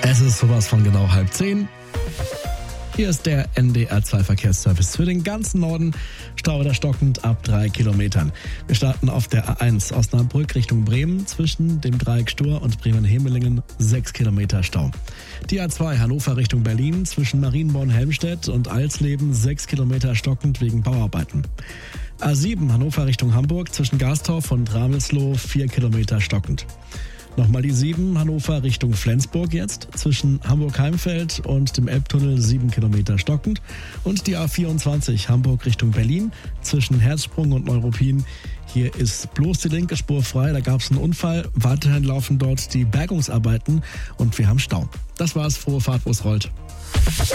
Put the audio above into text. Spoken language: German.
Es ist sowas von genau 9:30. Hier ist der NDR2 Verkehrsservice für den ganzen Norden. Stau oder stockend ab 3 Kilometern. Wir starten auf der A1 Osnabrück Richtung Bremen zwischen dem Dreieck Stur und Bremen-Hemelingen 6 Kilometer Stau. Die A2 Hannover Richtung Berlin zwischen Marienborn-Helmstedt und Alsleben 6 Kilometer stockend wegen Bauarbeiten. A7 Hannover Richtung Hamburg zwischen Gastorf und Ramelsloh 4 Kilometer stockend. Nochmal die 7 Hannover Richtung Flensburg jetzt, zwischen Hamburg-Heimfeld und dem Elbtunnel 7 Kilometer stockend. Und die A24 Hamburg Richtung Berlin, zwischen Herzsprung und Neuruppin. Hier ist bloß die linke Spur frei, da gab es einen Unfall. Weiterhin laufen dort die Bergungsarbeiten und wir haben Stau. Das war's, frohe Fahrt, wo es rollt.